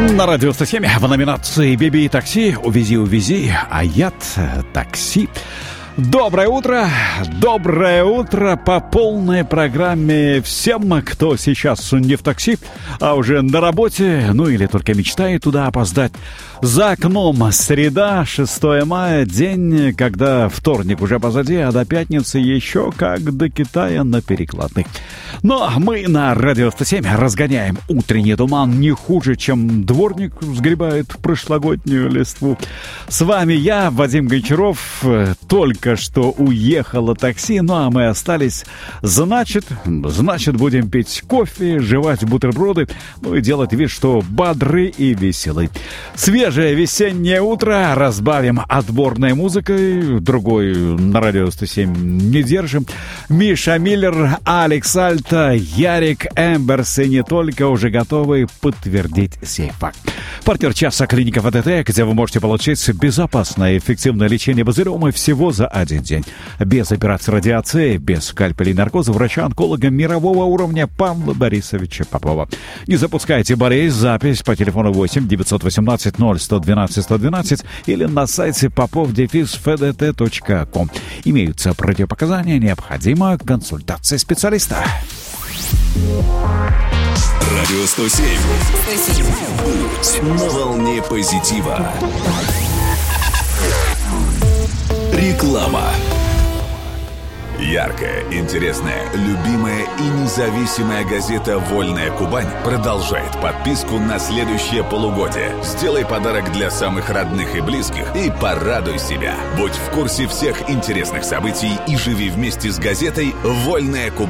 На радио 107 в номинации «Биби и такси», «Увези, увези», «Аят такси». Доброе утро по полной программе всем, кто сейчас не в такси, а уже на работе, ну или только мечтает туда опоздать. За окном среда, 6 мая, день, когда вторник уже позади, а до пятницы еще как до Китая на перекладных. Но мы на радио 107 разгоняем утренний туман не хуже, чем дворник сгребает прошлогоднюю листву. С вами я, Вадим Гончаров, только что уехало такси, ну а мы остались. Значит, будем пить кофе, жевать бутерброды, ну и делать вид, что бодры и веселы. Свежее весеннее утро разбавим отборной музыкой, другой на радио 107 не держим. Миша Миллер, Алекс Альта, Ярик Эмберс и не только уже готовы подтвердить сей факт. Партнер часа — клиника ВТТ, где вы можете получить безопасное и эффективное лечение базилиома всего за один день. Без операции радиации, без скальпелей и наркоза врача-онколога мирового уровня Павла Борисовича Попова. Не запускайте болезнь. Запись по телефону 8 918 0112 112 или на сайте popov-fdt.com. Имеются противопоказания, необходима консультация специалиста. Радио 107. Будь на волне позитива. Реклама. Яркая, интересная, любимая и независимая газета «Вольная Кубань» продолжает подписку на следующее полугодие. Сделай подарок для самых родных и близких и порадуй себя. Будь в курсе всех интересных событий и живи вместе с газетой «Вольная Кубань».